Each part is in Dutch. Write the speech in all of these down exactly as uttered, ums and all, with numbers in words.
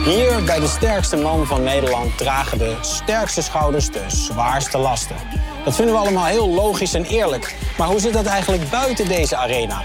Hier bij de sterkste man van Nederland dragen de sterkste schouders de zwaarste lasten. Dat vinden we allemaal heel logisch en eerlijk. Maar hoe zit dat eigenlijk buiten deze arena?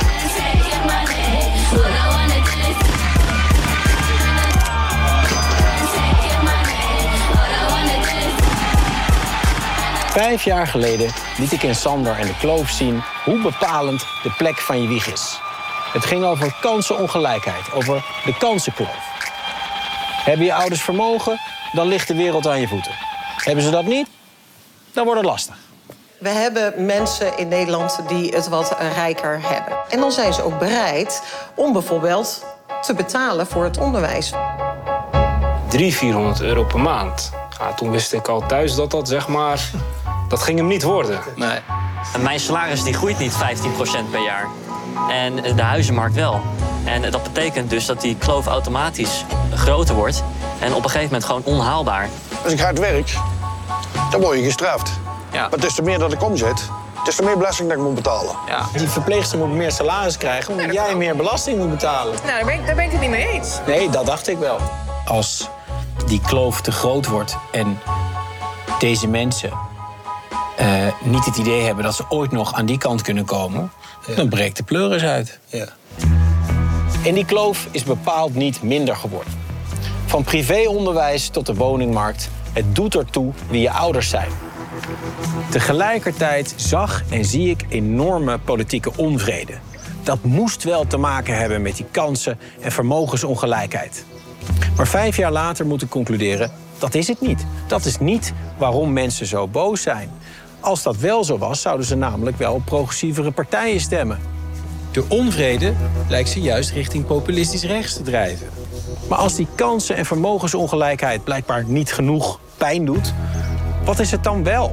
Vijf jaar geleden liet ik in Sander en de Kloof zien hoe bepalend de plek van je wieg is. Het ging over kansenongelijkheid, over de kansenkloof. Hebben je ouders vermogen, dan ligt de wereld aan je voeten. Hebben ze dat niet, dan wordt het lastig. We hebben mensen in Nederland die het wat rijker hebben. En dan zijn ze ook bereid om bijvoorbeeld te betalen voor het onderwijs. driehonderd, vierhonderd euro per maand. Ja, toen wist ik al thuis dat dat, zeg maar, dat ging hem niet worden. Nee. Mijn salaris die groeit niet vijftien procent per jaar. En de huizenmarkt wel. En dat betekent dus dat die kloof automatisch groter wordt. En op een gegeven moment gewoon onhaalbaar. Als ik hard werk, dan word je gestraft. Ja. Maar des te meer dat ik omzet, des te meer belasting dat ik moet betalen. Ja. Die verpleegster moet meer salaris krijgen, omdat jij meer belasting moet betalen. Nou, daar ben, ik, daar ben ik het niet mee eens. Nee, dat dacht ik wel. Als die kloof te groot wordt en deze mensen uh, niet het idee hebben dat ze ooit nog aan die kant kunnen komen, ja, dan breekt de pleuris uit. Ja. En die kloof is bepaald niet minder geworden. Van privéonderwijs tot de woningmarkt, het doet ertoe wie je ouders zijn. Tegelijkertijd zag en zie ik enorme politieke onvrede. Dat moest wel te maken hebben met die kansen en vermogensongelijkheid. Maar vijf jaar later moet ik concluderen, dat is het niet. Dat is niet waarom mensen zo boos zijn. Als dat wel zo was, zouden ze namelijk wel op progressievere partijen stemmen. De onvrede lijkt ze juist richting populistisch rechts te drijven. Maar als die kansen- en vermogensongelijkheid blijkbaar niet genoeg pijn doet, wat is het dan wel?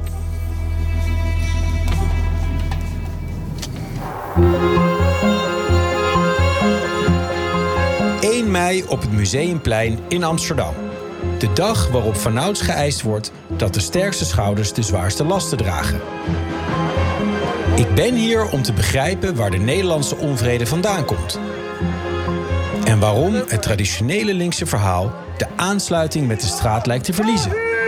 één mei op het Museumplein in Amsterdam. De dag waarop vanouds geëist wordt dat de sterkste schouders de zwaarste lasten dragen. Ik ben hier om te begrijpen waar de Nederlandse onvrede vandaan komt. En waarom het traditionele linkse verhaal de aansluiting met de straat lijkt te verliezen.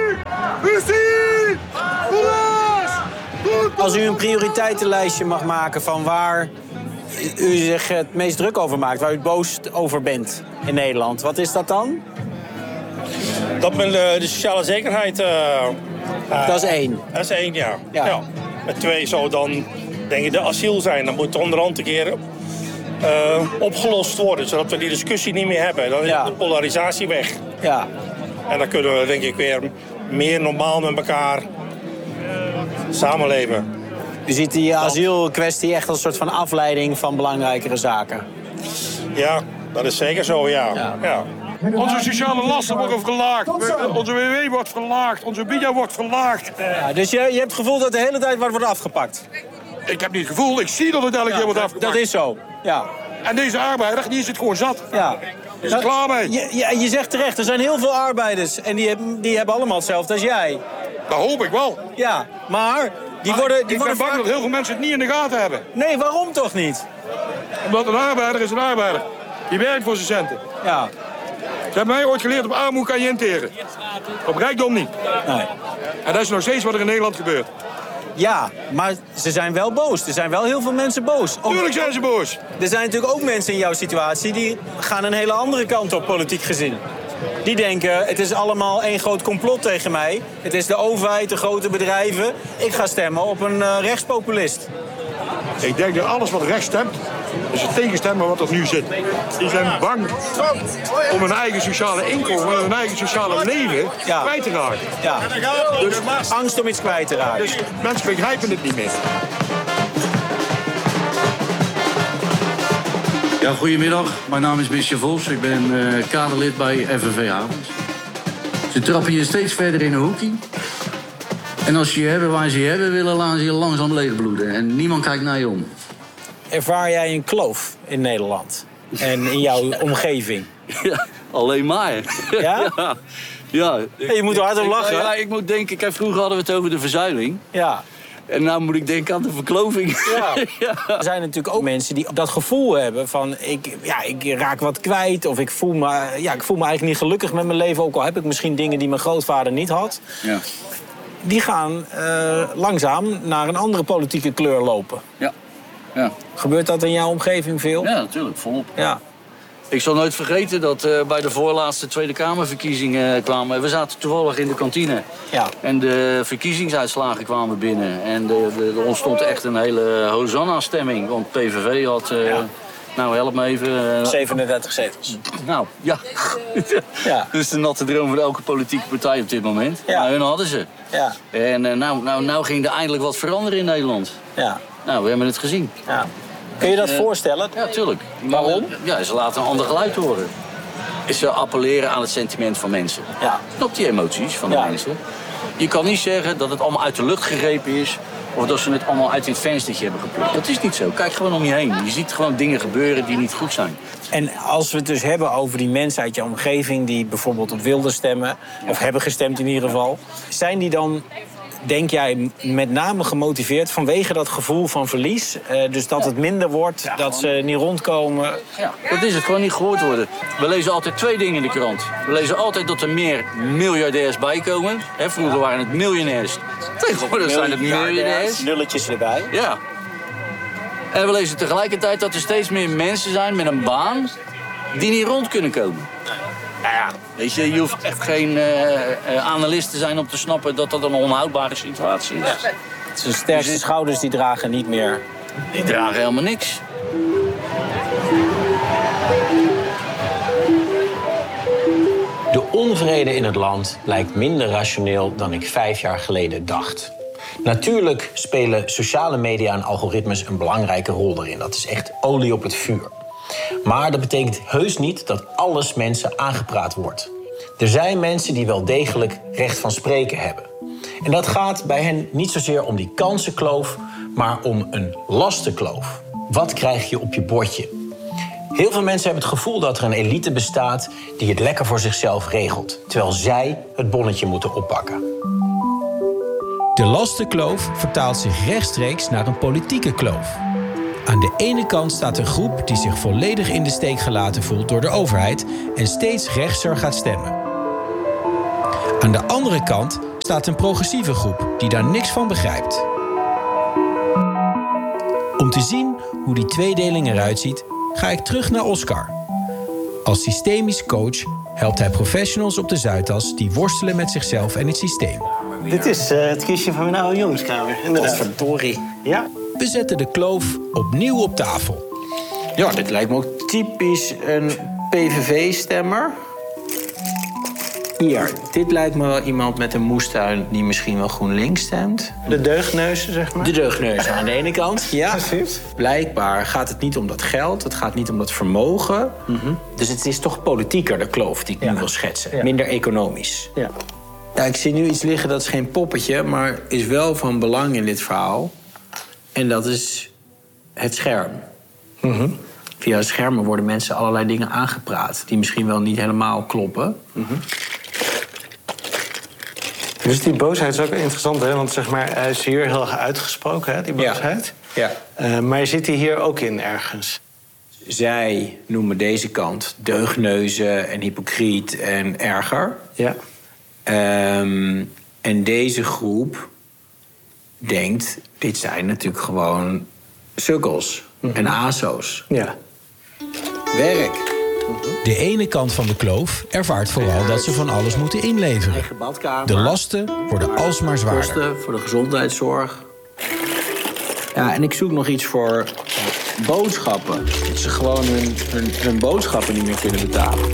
Als u een prioriteitenlijstje mag maken van waar u zich het meest druk over maakt, waar u het boos over bent in Nederland, wat is dat dan? Dat men de, de sociale zekerheid... Uh, uh, dat is één. Dat is één, ja. Ja. ja. Met twee zou dan, denk ik, de asiel zijn. Dan moet onderhand een keer uh, opgelost worden, zodat we die discussie niet meer hebben. Dan is Ja. de polarisatie weg. Ja. En dan kunnen we, denk ik, weer meer normaal met elkaar samenleven. U ziet die asielkwestie echt als een soort van afleiding van belangrijkere zaken. Ja, dat is zeker zo, ja. Ja. ja. Onze sociale lasten worden verlaagd. Onze W W wordt verlaagd. Onze B I A wordt verlaagd. Ja, dus je, je hebt het gevoel dat de hele tijd wat wordt afgepakt? Ik heb niet het gevoel, ik zie dat het elke Ja, keer wordt dat, afgepakt. dat is zo, ja. En deze arbeider, die is het gewoon zat. ja. Is er klaar mee. Je, je, je zegt terecht, er zijn heel veel arbeiders en die hebben, die hebben allemaal hetzelfde als jij. Dat hoop ik wel. Ja, maar die Maar worden... ik Die ben worden bang vaak... dat heel veel mensen het niet in de gaten hebben. Nee, waarom toch niet? Omdat een arbeider is een arbeider. Die werkt voor zijn centen. Ja, Ze hebben mij ooit geleerd, op armoede kan je interen. Op rijkdom niet. nee. En dat is nog steeds wat er in Nederland gebeurt. Ja, maar ze zijn wel boos. Er zijn wel heel veel mensen boos. Ook- Tuurlijk zijn ze boos. Er zijn natuurlijk ook mensen in jouw situatie die gaan een hele andere kant op, politiek gezien. Die denken, het is allemaal één groot complot tegen mij. Het is de overheid, de grote bedrijven. Ik ga stemmen op een uh, rechtspopulist. Ik denk dat alles wat rechts stemt, is het tegenstemmen wat er nu zit. Die zijn bang om hun eigen sociale inkomen en hun eigen sociale leven Ja. kwijt te raken. Ja, dus angst om iets kwijt te raken. Dus mensen begrijpen het niet meer. Ja, goedemiddag. Mijn naam is Michel Vos. Ik ben uh, kaderlid bij F N V Avonds. Ze trappen je steeds verder in een hoekje. En als ze je hebben waar ze je hebben willen, laten ze je langzaam leegbloeden. En niemand kijkt naar je om. Ervaar jij een kloof in Nederland en in jouw omgeving? Ja, alleen maar. Ja? ja. Hey, je moet er hard om lachen. Ja, ik moet denken, kijk, vroeger hadden we het over de verzuiling. Ja. En nou moet ik denken aan de verkloving. Ja. Ja. Er zijn natuurlijk ook mensen die dat gevoel hebben van... Ik, ja, ik raak wat kwijt of ik voel, me, ja, ik voel me eigenlijk niet gelukkig met mijn leven... ook al heb ik misschien dingen die mijn grootvader niet had. Ja. Die gaan uh, langzaam naar een andere politieke kleur lopen. Ja. Ja. Gebeurt dat in jouw omgeving veel? Ja, natuurlijk, volop. Ja. Ik zal nooit vergeten dat uh, bij de voorlaatste Tweede Kamerverkiezingen kwamen... We zaten toevallig in de kantine. Ja. En de verkiezingsuitslagen kwamen binnen. En de, de, er ontstond echt een hele Hosanna-stemming. Want P V V had... Uh, ja. Nou, help me even. Uh, zevenendertig zetels. Nou, ja. Ja. Dus de natte droom van elke politieke partij op dit moment. Ja. Maar hun hadden ze. Ja. En uh, nou, nou, nou ging er eindelijk wat veranderen in Nederland. Ja. Nou, we hebben het gezien. Ja. Kun je dat uh, voorstellen? Ja, tuurlijk. Waarom? Ja, ze laten een ander geluid horen. Ze appelleren aan het sentiment van mensen. Ja. Op die emoties van de ja. mensen. Je kan niet zeggen dat het allemaal uit de lucht gegrepen is... of dat ze het allemaal uit dit venstertje hebben geplukt. Dat is niet zo. Kijk gewoon om je heen. Je ziet gewoon dingen gebeuren die niet goed zijn. En als we het dus hebben over die mensen uit je omgeving... die bijvoorbeeld op Wilders stemmen, ja. of hebben gestemd in ieder geval... zijn die dan... denk jij, met name gemotiveerd vanwege dat gevoel van verlies? Uh, dus dat het minder wordt, ja, dat ze niet rondkomen? Ja, dat is het, gewoon niet gehoord worden. We lezen altijd twee dingen in de krant. We lezen altijd dat er meer miljardairs bijkomen. He, vroeger waren het miljonairs. Tegenwoordig zijn het miljardairs. Nulletjes erbij. Ja. En we lezen tegelijkertijd dat er steeds meer mensen zijn met een baan... die niet rond kunnen komen. Nou ja, weet je, je hoeft echt geen uh, uh, analist te zijn om te snappen dat dat een onhoudbare situatie is. Ja. De sterkste dus schouders die dragen niet meer. Die dragen helemaal niks. De onvrede in het land lijkt minder rationeel dan ik vijf jaar geleden dacht. Natuurlijk spelen sociale media en algoritmes een belangrijke rol erin. Dat is echt olie op het vuur. Maar dat betekent heus niet dat alles mensen aangepraat wordt. Er zijn mensen die wel degelijk recht van spreken hebben. En dat gaat bij hen niet zozeer om die kansenkloof, maar om een lastenkloof. Wat krijg je op je bordje? Heel veel mensen hebben het gevoel dat er een elite bestaat die het lekker voor zichzelf regelt, terwijl zij het bonnetje moeten oppakken. De lastenkloof vertaalt zich rechtstreeks naar een politieke kloof. Aan de ene kant staat een groep die zich volledig in de steek gelaten voelt door de overheid en steeds rechtser gaat stemmen. Aan de andere kant staat een progressieve groep die daar niks van begrijpt. Om te zien hoe die tweedeling eruit ziet, ga ik terug naar Oscar. Als systemisch coach helpt hij professionals op de Zuidas die worstelen met zichzelf en het systeem. Dit is uh, het kistje van mijn oude jongenskamer. Inderdaad. Verdorie. Ja. We zetten de kloof opnieuw op tafel. Ja, dit lijkt me ook typisch een P V V-stemmer. Hier, dit lijkt me wel iemand met een moestuin die misschien wel GroenLinks stemt. De deugdneuzen, zeg maar. De deugdneuzen aan de ene kant, ja. Precies. Blijkbaar gaat het niet om dat geld, het gaat niet om dat vermogen. Mm-hmm. Dus het is toch politieker, de kloof die ik ja. nu wil schetsen. Ja. Minder economisch. Ja. Ja, ik zie nu iets liggen, dat is geen poppetje, maar is wel van belang in dit verhaal. En dat is het scherm. Mm-hmm. Via schermen worden mensen allerlei dingen aangepraat die misschien wel niet helemaal kloppen. Mm-hmm. Dus die boosheid is ook interessant, hè? Want zeg maar, hij is hier heel erg uitgesproken, hè, die boosheid. Ja. Ja. Uh, maar zit hij hier ook in ergens? Zij noemen deze kant deugneuzen en hypocriet en erger. Ja. Um, en deze groep denkt, dit zijn natuurlijk gewoon sukkels mm-hmm. en aso's. Ja. Werk. De ene kant van de kloof ervaart vooral dat ze van alles moeten inleveren. De lasten worden alsmaar zwaarder. Kosten voor de gezondheidszorg. Ja, en ik zoek nog iets voor boodschappen. Dat ze gewoon hun, hun, hun boodschappen niet meer kunnen betalen.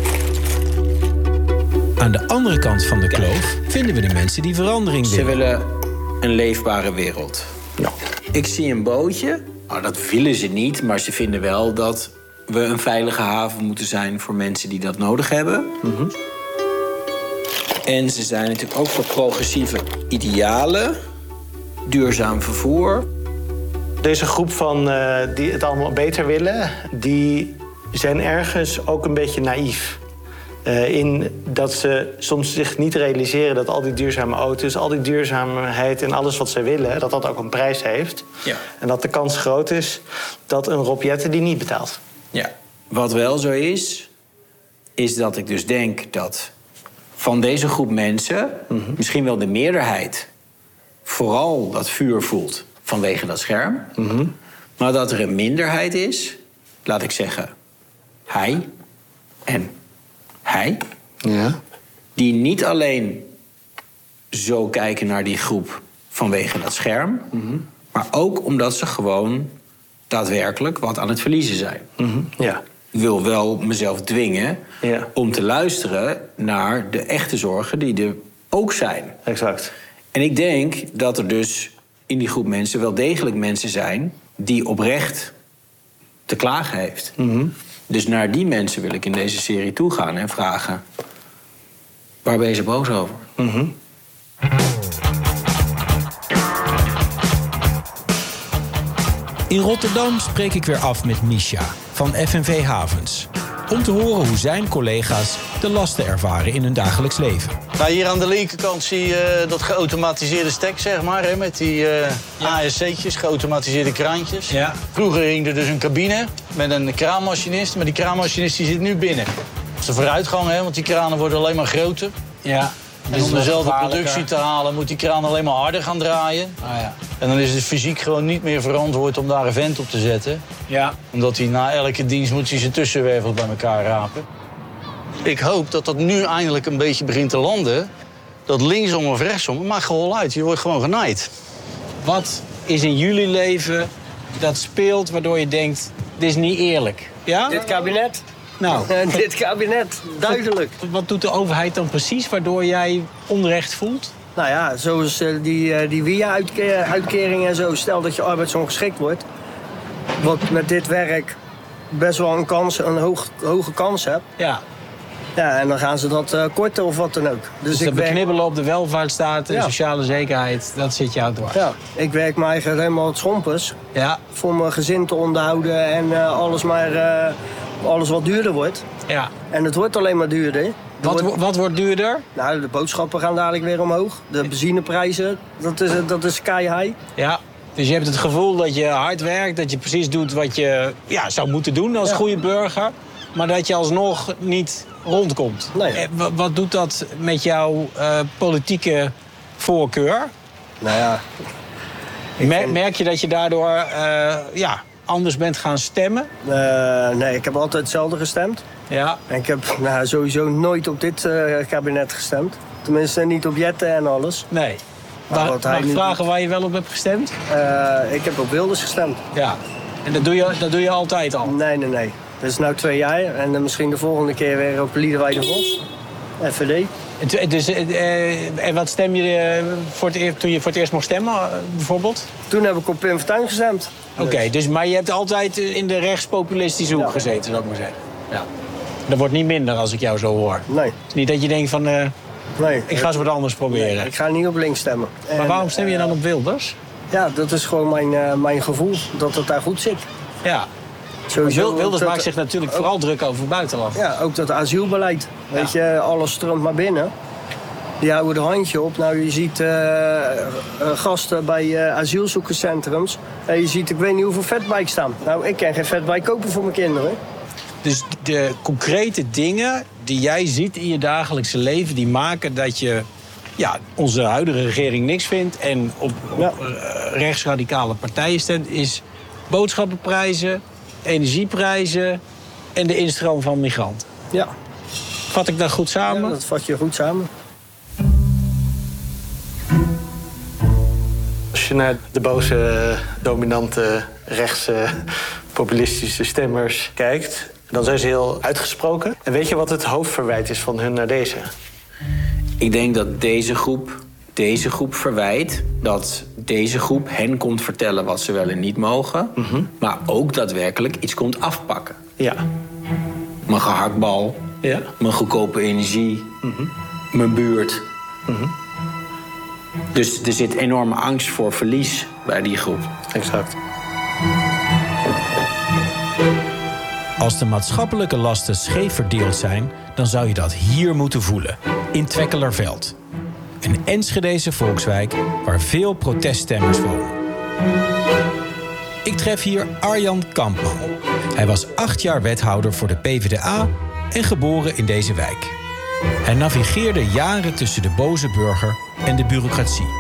Aan de andere kant van de kloof vinden we de mensen die verandering willen. Ze willen een leefbare wereld. Ja. Ik zie een bootje. Nou, dat willen ze niet, maar ze vinden wel dat we een veilige haven moeten zijn voor mensen die dat nodig hebben. Mm-hmm. En ze zijn natuurlijk ook voor progressieve idealen. Duurzaam vervoer. Deze groep van uh, die het allemaal beter willen, die zijn ergens ook een beetje naïef. Uh, in dat ze soms zich niet realiseren dat al die duurzame auto's, al die duurzaamheid en alles wat ze willen, dat dat ook een prijs heeft. Ja. En dat de kans groot is dat een Rob Jetten die niet betaalt. Ja. Wat wel zo is, is dat ik dus denk dat van deze groep mensen, mm-hmm. misschien wel de meerderheid, vooral dat vuur voelt vanwege dat scherm. Mm-hmm. Maar dat er een minderheid is, laat ik zeggen, hij en hij, ja. die niet alleen zo kijken naar die groep vanwege dat scherm, mm-hmm. maar ook omdat ze gewoon daadwerkelijk wat aan het verliezen zijn. Mm-hmm. Ja. Ik wil wel mezelf dwingen ja. om te luisteren naar de echte zorgen die er ook zijn. Exact. En ik denk dat er dus in die groep mensen wel degelijk mensen zijn die oprecht te klagen heeft. Mm-hmm. Dus naar die mensen wil ik in deze serie toe gaan en vragen: waar ben je zo boos over? Mm-hmm. In Rotterdam spreek ik weer af met Misha van F N V Havens, om te horen hoe zijn collega's de lasten ervaren in hun dagelijks leven. Nou, hier aan de linkerkant zie je dat geautomatiseerde stek, zeg maar, hè, met die uh, ja. A S C'tjes, geautomatiseerde kraantjes. Ja. Vroeger hing er dus een cabine met een kraanmachinist, maar die kraanmachinist die zit nu binnen. Dat is de vooruitgang, hè, want die kranen worden alleen maar groter. Ja. En om dezelfde productie te halen moet die kraan alleen maar harder gaan draaien. Ah, ja. En dan is het fysiek gewoon niet meer verantwoord om daar een vent op te zetten. Ja. Omdat hij na elke dienst moet hij zijn tussenwervels bij elkaar rapen. Ik hoop dat dat nu eindelijk een beetje begint te landen. Dat linksom of rechtsom, het maakt gewoon uit. Je wordt gewoon genaaid. Wat is in jullie leven dat speelt waardoor je denkt, dit is niet eerlijk? Ja? Dit kabinet. Nou. Dit kabinet, duidelijk. Wat, wat doet de overheid dan precies waardoor jij onrecht voelt? Nou ja, zoals uh, die, uh, die W I A-uitkering en zo. Stel dat je arbeidsongeschikt wordt. Wat met dit werk best wel een, kans, een hoog, hoge kans hebt. Ja. Ja, en dan gaan ze dat uh, korten of wat dan ook. Dus, dus dat beknibbelen op de welvaartsstaat en ja. sociale zekerheid, dat zit jou dwars. Ja, ik werk me eigenlijk helemaal het schompers. Ja. Voor mijn gezin te onderhouden en uh, alles maar... Uh, alles wat duurder wordt. Ja. En het wordt alleen maar duurder. Wat wordt, wat wordt duurder? Nou, de boodschappen gaan dadelijk weer omhoog. De benzineprijzen, dat is, dat is sky high. Ja, dus je hebt het gevoel dat je hard werkt, dat je precies doet wat je ja, zou moeten doen als ja. goede burger. Maar dat je alsnog niet rondkomt. Nee. Wat doet dat met jouw uh, politieke voorkeur? Nou ja... Mer- vind... Merk je dat je daardoor... Uh, ja, anders bent gaan stemmen? Uh, nee, ik heb altijd hetzelfde gestemd. Ja. En ik heb nou, sowieso nooit op dit uh, kabinet gestemd. Tenminste, niet op Jetten en alles. Nee. Maar Mag, mag ik vragen doet... waar je wel op hebt gestemd? Uh, ik heb op Wilders gestemd. Ja. En dat doe je, dat doe je altijd al? Nee, nee, nee. Dat is nu twee jaar. En uh, misschien de volgende keer weer op Liederwijde Vos. F V D. Dus, uh, en wat stem je uh, voor het eer, toen je voor het eerst mocht stemmen, uh, bijvoorbeeld? Toen heb ik op Pim Fortuyn gestemd. Oké, okay, dus, maar je hebt altijd in de rechtspopulistische hoek ja. gezeten, zou ik maar zeggen. Ja. Dat wordt niet minder als ik jou zo hoor. Nee. Het is niet dat je denkt van, uh, nee. ik ga eens wat anders proberen. Nee, ik ga niet op links stemmen. Maar en, waarom stem je dan op Wilders? Ja, dat is gewoon mijn, uh, mijn gevoel, dat het daar goed zit. Ja. Sowieso, Wilders dat, maakt zich natuurlijk ook, vooral druk over het buitenland. Ja, ook dat asielbeleid. Ja. Weet je, alles stroomt maar binnen. Die houden de handje op. Nou, je ziet uh, uh, gasten bij uh, asielzoekerscentrums. En je ziet, ik weet niet hoeveel fatbike staan. Nou, ik kan geen fatbike kopen voor mijn kinderen. Dus de concrete dingen die jij ziet in je dagelijkse leven, die maken dat je ja, onze huidige regering niks vindt en op, op ja. uh, rechtsradicale partijen stemt, is boodschappenprijzen, energieprijzen en de instroom van migranten. Ja. Vat ik dat goed samen? Ja, dat vat je goed samen. Als je naar de boze, dominante, rechtse, populistische stemmers kijkt, dan zijn ze heel uitgesproken. En weet je wat het hoofdverwijt is van hun naar deze? Ik denk dat deze groep, deze groep verwijt dat deze groep hen komt vertellen wat ze wel en niet mogen, mm-hmm. maar ook daadwerkelijk iets komt afpakken. Ja. Mijn gehaktbal, ja. mijn goedkope energie, mm-hmm. mijn buurt. Mm-hmm. Dus er zit enorme angst voor verlies bij die groep. Exact. Als de maatschappelijke lasten scheef verdeeld zijn, dan zou je dat hier moeten voelen, in Twekkelerveld. Een Enschedese volkswijk waar veel proteststemmers wonen. Ik tref hier Arjan Kampman. Hij was acht jaar wethouder voor de P v d A en geboren in deze wijk. Hij navigeerde jaren tussen de boze burger en de bureaucratie.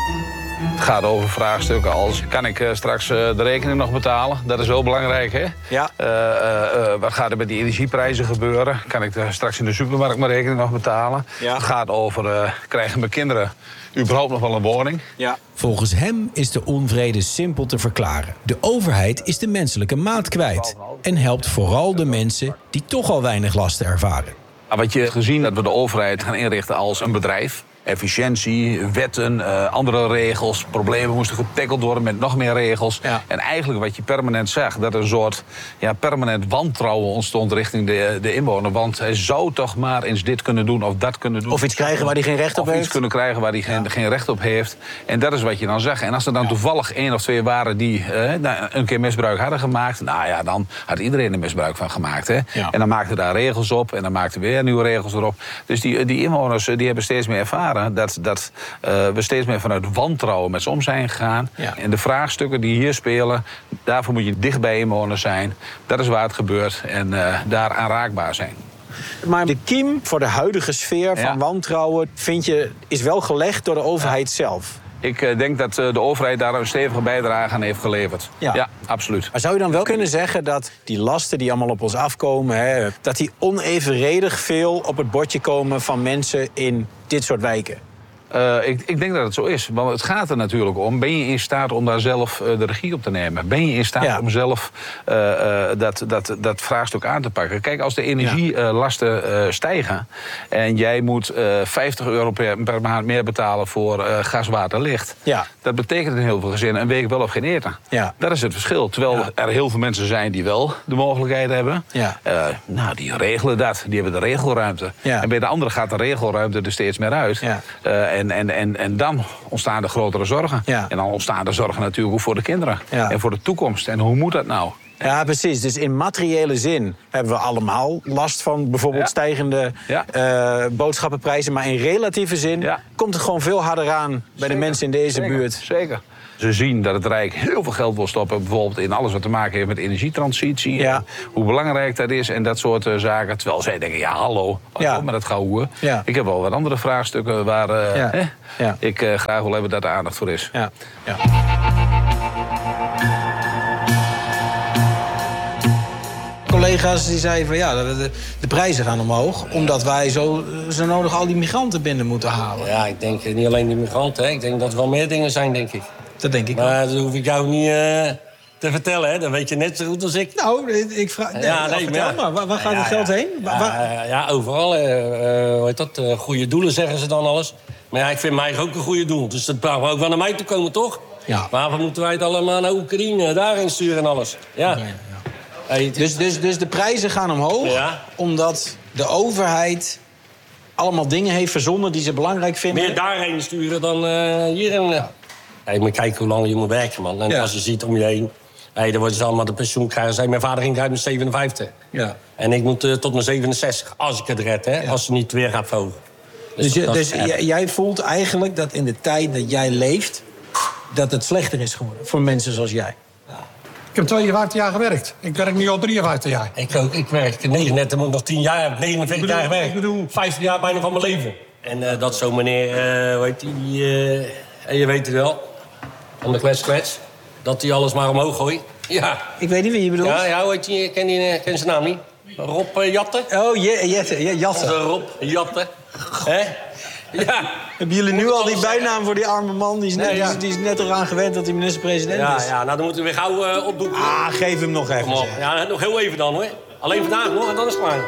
Het gaat over vraagstukken als, kan ik uh, straks uh, de rekening nog betalen? Dat is wel belangrijk, hè? Ja. Uh, uh, uh, wat gaat er met die energieprijzen gebeuren? Kan ik uh, straks in de supermarkt mijn rekening nog betalen? Ja. Het gaat over, uh, krijgen mijn kinderen überhaupt nog wel een woning? Ja. Volgens hem is de onvrede simpel te verklaren. De overheid is de menselijke maat kwijt en helpt vooral de mensen die toch al weinig lasten ervaren. Wat je gezien dat we de overheid gaan inrichten als een bedrijf. Efficiëntie, wetten, uh, andere regels. Problemen moesten getackeld worden met nog meer regels. Ja. En eigenlijk wat je permanent zag, dat er een soort ja, permanent wantrouwen ontstond richting de, de inwoner. Want hij zou toch maar eens dit kunnen doen of dat kunnen doen. Of iets krijgen waar hij geen recht op of heeft. Of iets kunnen krijgen waar hij geen, geen recht op heeft. En dat is wat je dan zag. En als er dan ja. toevallig één of twee waren die uh, een keer misbruik hadden gemaakt, nou ja, dan had iedereen er misbruik van gemaakt. Hè? Ja. En dan maakten daar regels op en dan maakten weer nieuwe regels erop. Dus die, die inwoners die hebben steeds meer ervaren dat, dat uh, we steeds meer vanuit wantrouwen met ze om zijn gegaan. Ja. En de vraagstukken die hier spelen, daarvoor moet je dicht bij inwoners zijn. Dat is waar het gebeurt en uh, daar aanraakbaar zijn. Maar de kiem voor de huidige sfeer van ja. wantrouwen, vind je, is wel gelegd door de overheid ja. zelf. Ik uh, denk dat uh, de overheid daar een stevige bijdrage aan heeft geleverd. Ja. ja, absoluut. Maar zou je dan wel kunnen zeggen dat die lasten die allemaal op ons afkomen, hè, dat die onevenredig veel op het bordje komen van mensen in dit soort wijken? Uh, ik, ik denk dat het zo is. Want het gaat er natuurlijk om. Ben je in staat om daar zelf uh, de regie op te nemen? Ben je in staat ja. om zelf uh, uh, dat, dat, dat vraagstuk aan te pakken? Kijk, als de energielasten ja. uh, stijgen en jij moet uh, vijftig euro per, per maand meer betalen voor uh, gas, water, licht. Ja. Dat betekent in heel veel gezinnen een week wel of geen eten. Ja. Dat is het verschil. Terwijl ja. er heel veel mensen zijn die wel de mogelijkheid hebben. Ja. Uh, nou, die regelen dat. Die hebben de regelruimte. Ja. En bij de anderen gaat de regelruimte er steeds meer uit. Ja. Uh, En, en, en, en dan ontstaan er grotere zorgen. Ja. En dan ontstaan er zorgen natuurlijk ook voor de kinderen. Ja. En voor de toekomst. En hoe moet dat nou? Ja, precies. Dus in materiële zin hebben we allemaal last van bijvoorbeeld ja. stijgende ja. Uh, boodschappenprijzen. Maar in relatieve zin ja. komt het gewoon veel harder aan bij Zeker. de mensen in deze Zeker. buurt. Zeker. Ze zien dat het Rijk heel veel geld wil stoppen, bijvoorbeeld in alles wat te maken heeft met energietransitie. Ja. Hoe belangrijk dat is en dat soort uh, zaken. Terwijl zij denken, ja hallo, ja. met dat gouden. Ja. Ik heb wel wat andere vraagstukken waar uh, ja. eh, ja. ik uh, graag wil hebben dat er aandacht voor is. Ja. Ja. Collega's die zeiden van ja, de, de prijzen gaan omhoog, omdat wij zo, zo nodig al die migranten binnen moeten halen. Ja, ik denk niet alleen die migranten, hè. Ik denk dat er wel meer dingen zijn, denk ik. Dat denk ik maar ook. Dat hoef ik jou niet uh, te vertellen, hè. Dat weet je net zo goed als ik. Nou, ik vraag... Nee, ja, nee, vertel maar, ja. maar. Waar, waar gaat ja, het geld ja, heen? Ja, waar... ja overal. Uh, uh, hoe heet dat? Uh, goede doelen, zeggen ze dan alles. Maar ja, ik vind mij eigen ook een goede doel. Dus dat mag ook wel naar mij toe komen, toch? Ja. Waarvoor moeten wij het allemaal naar Oekraïne, daarin sturen en alles? Ja. Okay, ja. Hey, dus, dus, dus de prijzen gaan omhoog, ja. omdat de overheid allemaal dingen heeft verzonnen die ze belangrijk vinden. Meer daarheen sturen dan uh, hierin. Ja. Hey, maar kijk hoe lang je moet werken, man. En ja. als je ziet om je heen, hey, dan worden ze allemaal de pensioen krijgen. Zei, mijn vader ging uit met zevenenvijftig. Ja. En ik moet uh, tot mijn zevenenzestig, als ik het red, hè, ja. als ze niet weer gaat verhogen. Dus, dus, je, dus j- jij voelt eigenlijk dat in de tijd dat jij leeft, dat het slechter is geworden voor mensen zoals jij? Ik heb tweeënvijftig jaar gewerkt. Ik werk nu al drieënvijftig jaar. Ik ook. Ik werk negenendertig, moet nog tien jaar. negenenveertig jaar gewerkt. Ik bedoel, vijftig jaar bijna van mijn leven. En uh, dat zo meneer, uh, hoe heet die, uh, en je weet het wel, van de klets klets, dat hij alles maar omhoog gooit. Ja. Ik weet niet wie je bedoelt. Ja, ja hoe heet die, ken, die, ken zijn naam niet? Rob uh, Jatten. Oh, je, Jette, ja, Jatten. Rob Jatten. Hè? Ja. Hebben jullie nu al die bijnaam voor die arme man? Die is net, nee, ja. die, die is net eraan gewend dat hij minister-president ja, is. Ja, nou dan moeten we weer gauw uh, opdoeken. Ah, geef hem nog even. Ja, nog heel even dan hoor. Alleen vandaag hoor, en dan is het klaar.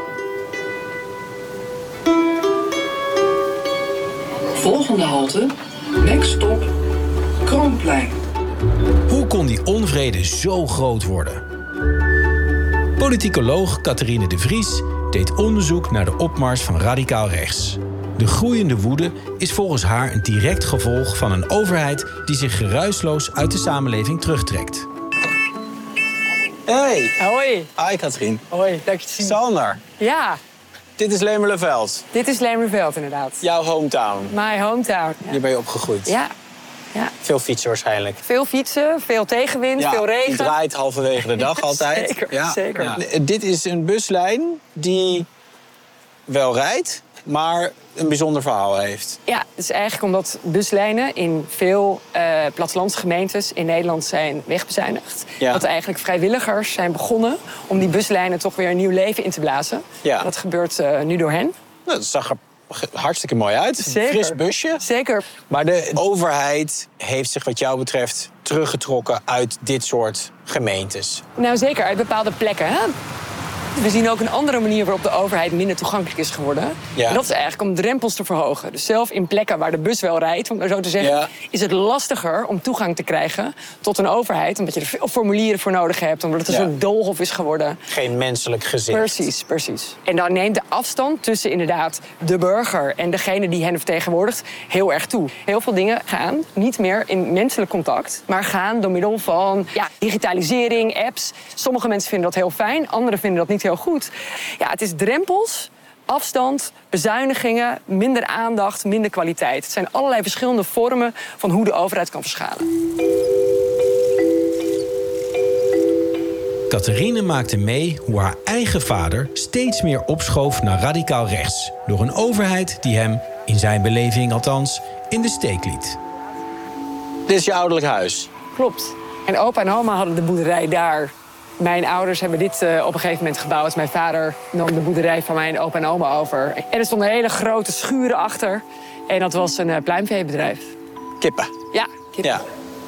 Volgende halte, next stop, Kroomplein. Hoe kon die onvrede zo groot worden? Politicoloog Catherine de Vries deed onderzoek naar de opmars van radicaal rechts. De groeiende woede is volgens haar een direct gevolg van een overheid die zich geruisloos uit de samenleving terugtrekt. Hey. Hoi. Hi, Katrien. Hoi, leuk je te zien. Sander. Ja. Dit is Lemerleveld. Dit is Lemerleveld, inderdaad. Jouw hometown. My hometown. Ja. Hier ben je opgegroeid. Ja. ja. Veel fietsen waarschijnlijk. Veel fietsen, veel tegenwind, ja, veel regen. Die draait halverwege de dag altijd. Zeker, ja. zeker. Ja. Dit is een buslijn die wel rijdt, maar een bijzonder verhaal heeft. Ja, het is eigenlijk omdat buslijnen in veel uh, plattelandsgemeentes in Nederland zijn wegbezuinigd. Ja. Dat eigenlijk vrijwilligers zijn begonnen om die buslijnen toch weer een nieuw leven in te blazen. Ja. Dat gebeurt uh, nu door hen. Nou, dat zag er hartstikke mooi uit. Zeker. Fris busje. Zeker. Maar de overheid heeft zich wat jou betreft teruggetrokken uit dit soort gemeentes. Nou, zeker uit bepaalde plekken. Hè? We zien ook een andere manier waarop de overheid minder toegankelijk is geworden. Ja. En dat is eigenlijk om drempels te verhogen. Dus zelf in plekken waar de bus wel rijdt, om het zo te zeggen, Ja. is het lastiger om toegang te krijgen tot een overheid. Omdat je er veel formulieren voor nodig hebt, omdat het een Ja. soort doolhof is geworden. Geen menselijk gezicht. Precies, precies. En dan neemt de afstand tussen inderdaad de burger en degene die hen vertegenwoordigt heel erg toe. Heel veel dingen gaan niet meer in menselijk contact, maar gaan door middel van ja, digitalisering, apps. Sommige mensen vinden dat heel fijn, anderen vinden dat niet heel goed. Ja, het is drempels, afstand, bezuinigingen, minder aandacht, minder kwaliteit. Het zijn allerlei verschillende vormen van hoe de overheid kan verschalen. Catherine maakte mee hoe haar eigen vader steeds meer opschoof naar radicaal rechts. Door een overheid die hem, in zijn beleving althans, in de steek liet. Dit is je ouderlijk huis. Klopt. En opa en oma hadden de boerderij daar. Mijn ouders hebben dit uh, op een gegeven moment gebouwd. Mijn vader nam de boerderij van mijn opa en oma over. En er stonden hele grote schuren achter. En dat was een uh, pluimveebedrijf. Kippen. Ja, kippen. Ja.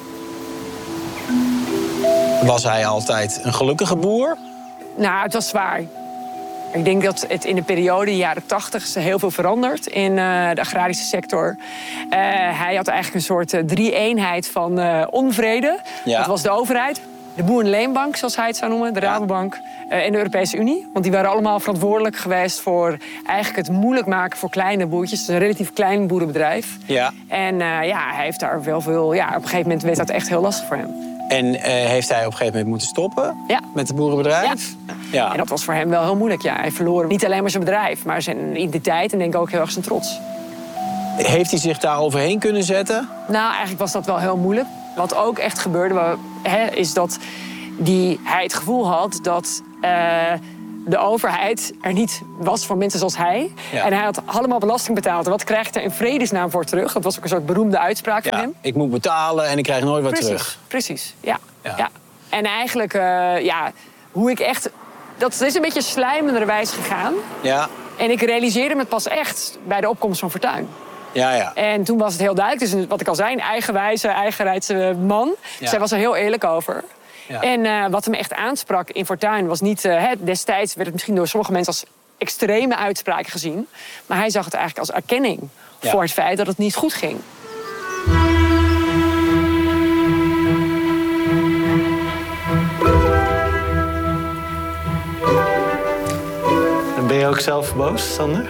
Was hij altijd een gelukkige boer? Nou, het was zwaar. Ik denk dat het in de periode, de jaren tachtig, heel veel veranderd in uh, de agrarische sector. Uh, hij had eigenlijk een soort uh, drie-eenheid van uh, onvrede. Ja. Dat was de overheid, de Boerenleenbank, zoals hij het zou noemen, de Rabobank, uh, en de Europese Unie. Want die waren allemaal verantwoordelijk geweest voor eigenlijk het moeilijk maken voor kleine boertjes. Het is een relatief klein boerenbedrijf. Ja. En uh, ja, hij heeft daar wel veel. Ja, op een gegeven moment werd dat echt heel lastig voor hem. En uh, heeft hij op een gegeven moment moeten stoppen ja. met het boerenbedrijf? Ja. Ja. En dat was voor hem wel heel moeilijk. Ja. Hij verloor niet alleen maar zijn bedrijf, maar zijn identiteit en denk ik ook heel erg zijn trots. Heeft hij zich daar overheen kunnen zetten? Nou, eigenlijk was dat wel heel moeilijk. Wat ook echt gebeurde, hè, is dat die, hij het gevoel had dat uh, de overheid er niet was voor mensen zoals hij. Ja. En hij had allemaal belasting betaald. En wat krijgt hij in vredesnaam voor terug? Dat was ook een soort beroemde uitspraak Ja. van hem. Ik moet betalen en ik krijg nooit wat precies, terug. Precies, ja. Ja. ja. En eigenlijk, uh, ja, hoe ik echt... Dat is een beetje slijmenderwijs gegaan. Ja. En ik realiseerde me het pas echt bij de opkomst van Fortuyn. Ja, ja. En toen was het heel duidelijk. Dus wat ik al zei, een eigenwijze, eigenrijdse man. Ja. Zij was er heel eerlijk over. Ja. En uh, wat hem echt aansprak in Fortuyn was niet... Uh, destijds werd het misschien door sommige mensen als extreme uitspraken gezien. Maar hij zag het eigenlijk als erkenning Ja. voor het feit dat het niet goed ging. En ben je ook zelf boos, Sander?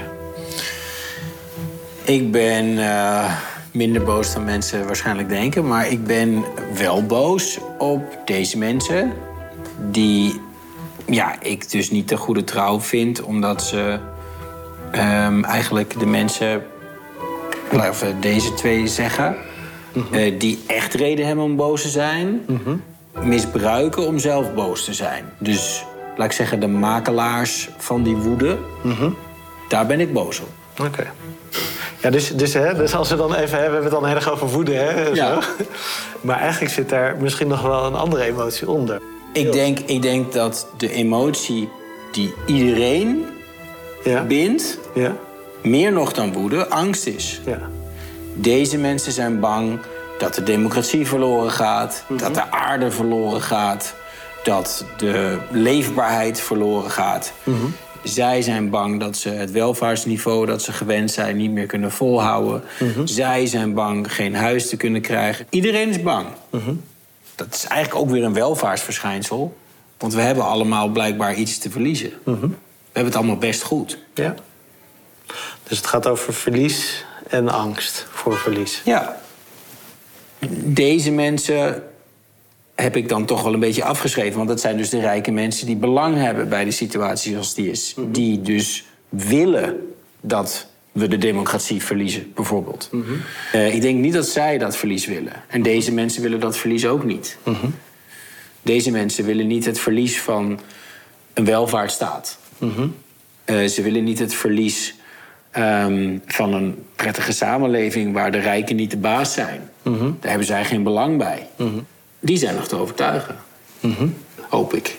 Ik ben uh, minder boos dan mensen waarschijnlijk denken. Maar ik ben wel boos op deze mensen. Die ja, ik dus niet de goede trouw vind. Omdat ze um, eigenlijk de mensen... Laten we deze twee zeggen. Mm-hmm. uh, die echt reden hebben om boos te zijn. Mm-hmm. Misbruiken om zelf boos te zijn. Dus laat ik zeggen, de makelaars van die woede. Mm-hmm. Daar ben ik boos op. Oké. Okay. Ja, dus, dus, hè, dus als we dan even... Hè, we hebben het dan heel erg over woede, hè? Ja. Zo. Maar eigenlijk zit daar misschien nog wel een andere emotie onder. Ik denk, ik denk dat de emotie die iedereen ja. bindt... Ja. meer nog dan woede, angst is. Ja. Deze mensen zijn bang dat de democratie verloren gaat... Mm-hmm. dat de aarde verloren gaat... dat de leefbaarheid verloren gaat... Mm-hmm. Zij zijn bang dat ze het welvaartsniveau dat ze gewend zijn niet meer kunnen volhouden. Mm-hmm. Zij zijn bang geen huis te kunnen krijgen. Iedereen is bang. Mm-hmm. Dat is eigenlijk ook weer een welvaartsverschijnsel. Want we hebben allemaal blijkbaar iets te verliezen. Mm-hmm. We hebben het allemaal best goed. Ja. Dus het gaat over verlies en angst voor verlies. Ja. Deze mensen heb ik dan toch wel een beetje afgeschreven. Want dat zijn dus de rijke mensen die belang hebben bij de situatie zoals die is. Mm-hmm. Die dus willen dat we de democratie verliezen, bijvoorbeeld. Mm-hmm. Uh, ik denk niet dat zij dat verlies willen. En deze mensen willen dat verlies ook niet. Mm-hmm. Deze mensen willen niet het verlies van een welvaartsstaat. Mm-hmm. Uh, ze willen niet het verlies um, van een prettige samenleving waar de rijken niet de baas zijn. Mm-hmm. Daar hebben zij geen belang bij. Mm-hmm. Die zijn nog te overtuigen. Mm-hmm. Hoop ik.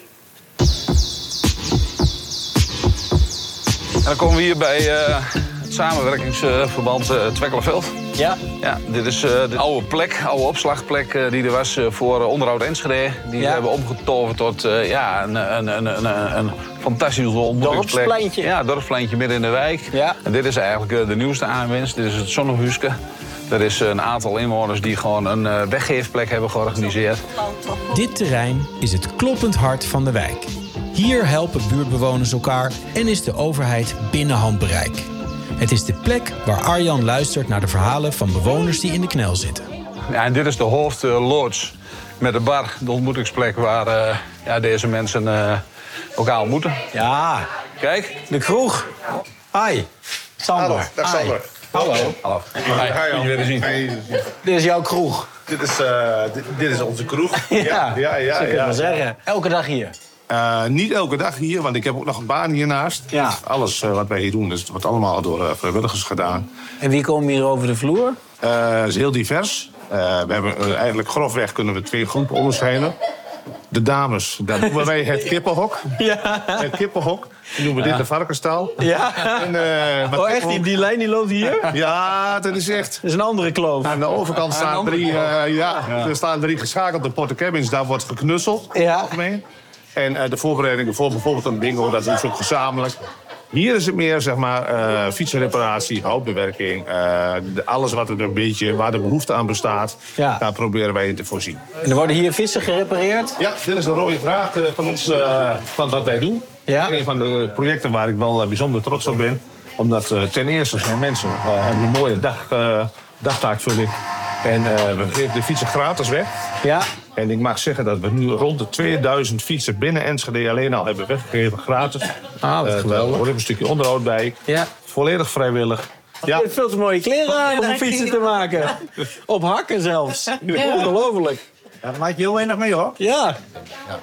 En dan komen we hier bij uh, het samenwerkingsverband uh, Twekkelenveld. Ja? Ja, dit is uh, de oude plek, oude opslagplek uh, die er was uh, voor uh, onderhoud Enschede. Die ja. hebben omgetoverd tot uh, ja, een, een, een, een, een fantastische ontmoetingsplek. Dorpspleintje. Ja, dorpspleintje midden in de wijk. Ja. En dit is eigenlijk uh, de nieuwste aanwinst. Dit is het Zonnehuske. Er is een aantal inwoners die gewoon een uh, weggeefplek hebben georganiseerd. Dit terrein is het kloppend hart van de wijk. Hier helpen buurtbewoners elkaar en is de overheid binnen handbereik. Het is de plek waar Arjan luistert naar de verhalen van bewoners die in de knel zitten. Ja, en dit is de hoofdloods met de bar, de ontmoetingsplek waar uh, ja, deze mensen uh, elkaar ontmoeten. Ja, kijk. De kroeg. Hi, Sander. Hallo, dag Sander. Hallo. Hallo. Hi, Jan. Jullie weer zien. Dit is jouw kroeg. Dit is, uh, dit, dit is onze kroeg. Ja, ja, ja, ja, zo kun je ja. wel zeggen. Elke dag hier? Uh, niet elke dag hier, want ik heb ook nog een baan hiernaast. Ja. Alles uh, wat wij hier doen, dus het wordt allemaal door uh, vrijwilligers gedaan. En wie komen hier over de vloer? Uh, het is heel divers. Uh, we hebben uh, eigenlijk grofweg kunnen we twee groepen onderscheiden. De dames, daar noemen wij het kippenhok. Ja. Het kippenhok. Die noemen we ja. dit de varkensstal. Ja. En, uh, oh, echt? Die, die lijn die loopt hier? Ja, dat is echt. Dat is een andere kloof. Aan de overkant staan drie, uh, ja, ja. Er staan drie geschakelde portecabins. Daar wordt geknutseld. Ja. Mee. En uh, de voorbereidingen voor bijvoorbeeld een bingo, dat is ook gezamenlijk. Hier is het meer, zeg maar, uh, fietsenreparatie, houtbewerking. Uh, de, alles wat er een beetje, waar de behoefte aan bestaat, ja. daar proberen wij in te voorzien. En er worden hier fietsen gerepareerd? Ja, dit is de rode vraag uh, van ons, uh, van wat wij doen. Ja. Een van de projecten waar ik wel uh, bijzonder trots op ben. Omdat uh, ten eerste zijn mensen uh, hebben een mooie dag, uh, dagtaakvulling. En uh, we geven de fietsen gratis weg. Ja. En ik mag zeggen dat we nu rond de tweeduizend fietsen binnen Enschede alleen al hebben weggegeven, gratis. Ah, wat uh, geweldig. Er hoort een stukje onderhoud bij. Ja. Volledig vrijwillig. Ja. Je hebt veel te mooie kleren aan om fietsen te maken. Op hakken zelfs. Ja. Ongelooflijk. Ja, daar maak je heel weinig mee, hoor. Ja. ja.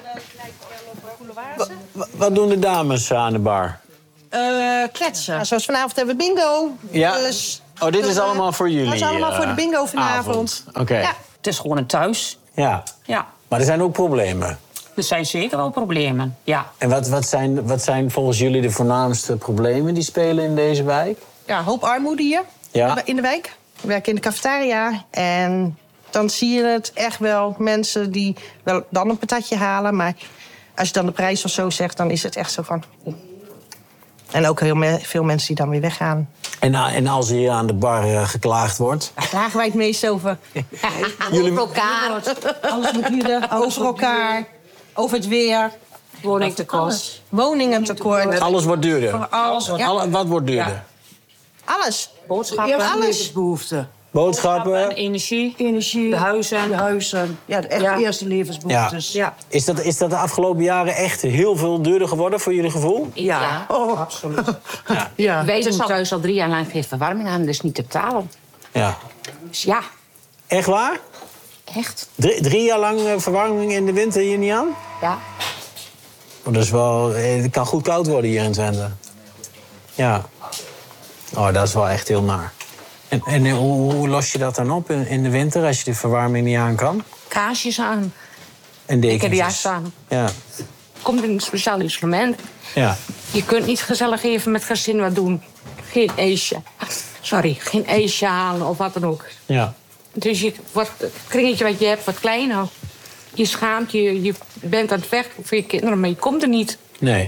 Wat, wat doen de dames aan de bar? Uh, kletsen. Ja, zoals vanavond hebben we bingo. Ja. Dus, oh, dit is allemaal voor jullie? Dat is allemaal uh, voor de bingo vanavond. Oké. Okay. Ja. Het is gewoon een thuis. Ja. ja. Maar er zijn ook problemen. Er zijn zeker wel problemen, ja. En wat, wat, zijn, wat zijn volgens jullie de voornaamste problemen die spelen in deze wijk? Ja, een hoop armoede hier ja. in de wijk. We werken in de cafetaria en dan zie je het echt wel. Mensen die wel dan een patatje halen, maar als je dan de prijs of zo zegt, dan is het echt zo van... En ook heel me- veel mensen die dan weer weggaan. En, en als hier aan de bar uh, geklaagd wordt? Daar klagen wij het meest over. Jullie... Over elkaar. Alles moet duurder. Over elkaar. Over het weer. Woningtekort. Woningentekort. Alles wordt duurder? Voor alles. Ja. Alle, wat wordt duurder? Ja. Alles. Boodschappen. Alles. Levensbehoeften. Boodschappen. Energie. Energie. De huizen. De huizen. Ja, de echt ja. eerste levensbehoeftes. Ja. Ja. Is, dat, is dat de afgelopen jaren echt heel veel duurder geworden voor jullie gevoel? Ja, ja. Oh. Absoluut. Ja. Ja. Wij doen thuis al drie jaar lang geen verwarming aan, dus niet te betalen. Ja. Dus ja. Echt waar? Echt. Drie, drie jaar lang verwarming in de winter hier niet aan? Ja. Oh, dat is wel, het kan goed koud worden hier in Twente. Ja. Oh, dat is wel echt heel naar. En, en hoe, hoe los je dat dan op in, in de winter als je de verwarming niet aan kan? Kaarsjes aan. En dekentjes. Ik heb die jas aan. Ja. Komt in een speciaal instrument. Ja. Je kunt niet gezellig even met gezin wat doen. Geen ijsje. Sorry, geen ijsje halen of wat dan ook. Ja. Dus je, wat, het kringetje wat je hebt wordt kleiner. Je schaamt je, je bent aan het vechten voor je kinderen, maar je komt er niet. Nee.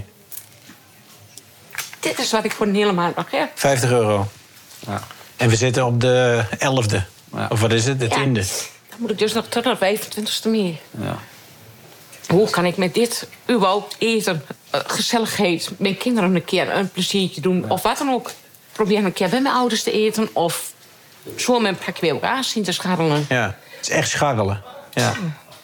Dit is wat ik voor een hele maand nog heb. vijftig euro. Ja. En we zitten op de elfde. Ja. Of wat is het? De tiende. Ja, dan moet ik dus nog tot de vijfentwintigste meer. Ja. Hoe kan ik met dit überhaupt eten, uh, gezelligheid, mijn kinderen een keer een pleziertje doen, ja. of wat dan ook? Probeer een keer bij mijn ouders te eten of zo met een pakje bij elkaar zien te scharrelen. Ja, het is echt scharrelen. Ja.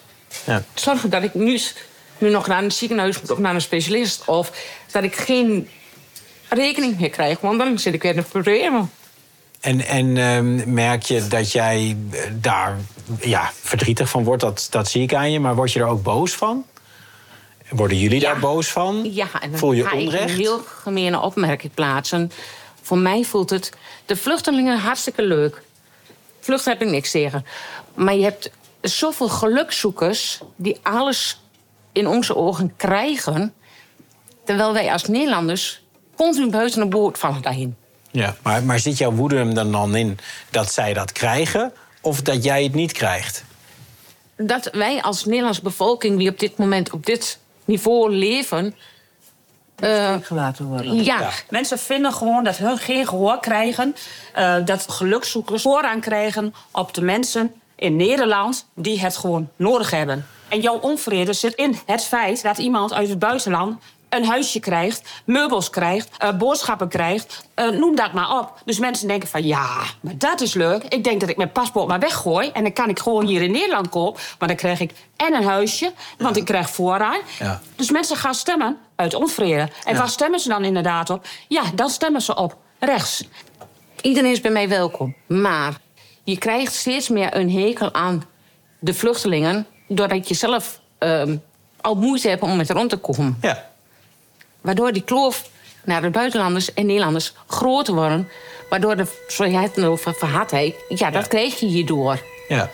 Ja. Zorgen dat ik nu, nu nog naar een ziekenhuis moet of naar een specialist. Of dat ik geen rekening meer krijg, want dan zit ik weer in de problemen. En, en uh, merk je dat jij daar ja, verdrietig van wordt? Dat, dat zie ik aan je. Maar word je er ook boos van? Worden jullie ja. daar boos van? Ja, en dan voel je ga onrecht? ik een heel gemene opmerking plaatsen. Voor mij voelt het... De vluchtelingen hartstikke leuk. Vluchten heb ik niks tegen. Maar je hebt zoveel gelukzoekers die alles in onze ogen krijgen, terwijl wij als Nederlanders continu buiten een boot vallen daarheen. Ja, maar, maar zit jouw woede hem dan, dan in dat zij dat krijgen of dat jij het niet krijgt? Dat wij als Nederlandse bevolking die op dit moment op dit niveau leven, Uh, gelaten worden. Ja. ja. Mensen vinden gewoon dat hun geen gehoor krijgen. Uh, dat gelukzoekers voorrang krijgen op de mensen in Nederland die het gewoon nodig hebben. En jouw onvrede zit in het feit dat iemand uit het buitenland een huisje krijgt, meubels krijgt, uh, boodschappen krijgt, uh, noem dat maar op. Dus mensen denken van, ja, maar dat is leuk. Ik denk dat ik mijn paspoort maar weggooi en dan kan ik gewoon hier in Nederland kopen. Maar dan krijg ik en een huisje, want ja. ik krijg voorrang. Ja. Dus mensen gaan stemmen uit onvrede. En ja. waar stemmen ze dan inderdaad op? Ja, dan stemmen ze op rechts. Iedereen is bij mij welkom, maar je krijgt steeds meer een hekel aan de vluchtelingen doordat je zelf uh, al moeite hebt om met rond te komen. Ja. Waardoor die kloof naar de buitenlanders en Nederlanders groter worden. Waardoor de vrijheid en verhardheid, ja, dat ja. krijg je hierdoor. Ja.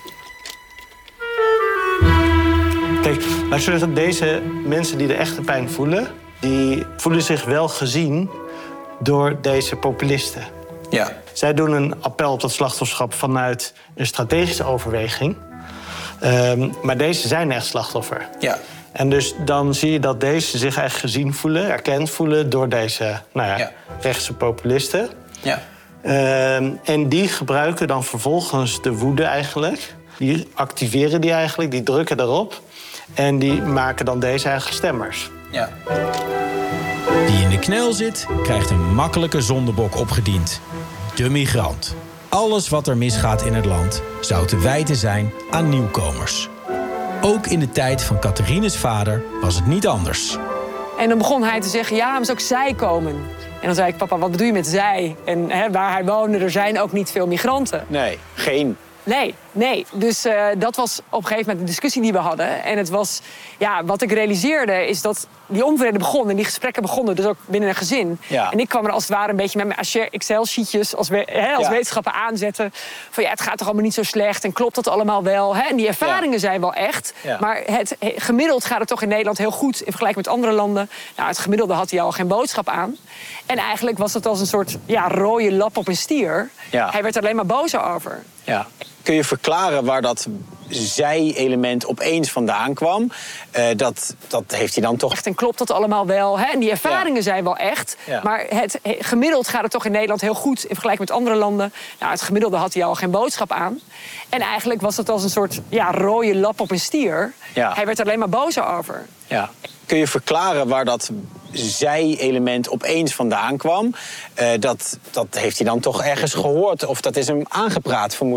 Kijk, laat ik zeggen, deze mensen die de echte pijn voelen, die voelen zich wel gezien door deze populisten. Ja. Zij doen een appel op dat slachtofferschap vanuit een strategische overweging. Um, maar deze zijn echt slachtoffer. Ja. En dus dan zie je dat deze zich echt gezien voelen, erkend voelen door deze nou ja, ja. rechtse populisten. Ja. Um, en die gebruiken dan vervolgens de woede eigenlijk. Die activeren die eigenlijk, die drukken erop. En die maken dan deze eigen stemmers. Ja. Die in de knel zit, krijgt een makkelijke zondebok opgediend. De migrant. Alles wat er misgaat in het land zou te wijten zijn aan nieuwkomers. Ook in de tijd van Catharines vader was het niet anders. En dan begon hij te zeggen, ja, maar ook zij komen. En dan zei ik, papa, wat bedoel je met zij? En hè, waar hij woonde, er zijn ook niet veel migranten. Nee, geen. Nee, nee. Dus uh, dat was op een gegeven moment de discussie die we hadden. En het was, ja, wat ik realiseerde is dat die onvrede begon en die gesprekken begonnen, dus ook binnen een gezin. Ja. En ik kwam er als het ware een beetje met mijn Excel-sheetjes als, we, hè, als ja. wetenschapper aanzetten. Van ja, het gaat toch allemaal niet zo slecht en klopt dat allemaal wel? Hè? En die ervaringen ja. zijn wel echt. Ja. Maar het, gemiddeld gaat het toch in Nederland heel goed in vergelijking met andere landen. Nou, het gemiddelde had hij al geen boodschap aan. En eigenlijk was het als een soort ja, rode lap op een stier. Ja. Hij werd er alleen maar boos over. Ja. Kun je verklaren waar dat zij-element opeens vandaan kwam? Uh, dat, dat heeft hij dan toch... Echt, en klopt dat allemaal wel? Hè? En die ervaringen ja. zijn wel echt. Ja. Maar het, gemiddeld gaat het toch in Nederland heel goed in vergelijking met andere landen. Nou, het gemiddelde had hij al geen boodschap aan. En eigenlijk was het als een soort ja, rode lap op een stier. Ja. Hij werd er alleen maar boos over. Ja. Kun je verklaren waar dat zij-element opeens vandaan kwam? Uh, dat, dat heeft hij dan toch ergens gehoord? Of dat is hem aangepraat, vermoedelijk?